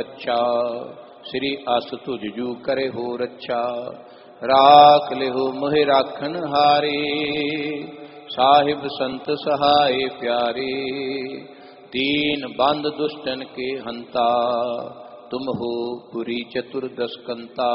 अच्छा, श्री अस तुझ जू करे हो रक्षा। राख ले हो मोहि राखन हारे, साहिब संत सहाय प्यारे। दीन बंद दुष्टन के हंता, तुम हो पुरी चतुर्दश कंता।